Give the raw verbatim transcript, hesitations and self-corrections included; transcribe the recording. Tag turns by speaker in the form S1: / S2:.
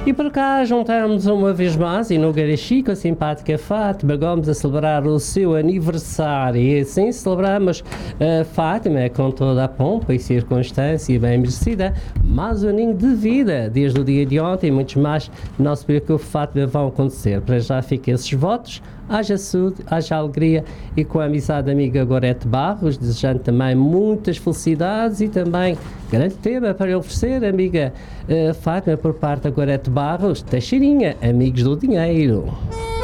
S1: E por cá juntamos uma vez mais e no Garaxi com a simpática Fátima Gomes a celebrar o seu aniversário. E assim celebramos a Fátima com toda a pompa e circunstância bem merecida, mais um aninho de vida. Desde o dia de ontem, muitos mais, não se preocupe, Fátima, vão acontecer. Para já fiquem esses votos. Haja saúde, haja alegria e com a amizade da amiga Gorete Barros, desejando também muitas felicidades e também grande tema para oferecer, amiga uh, Fátima, por parte da Gorete Barros, Teixeirinha, Amigos do Dinheiro.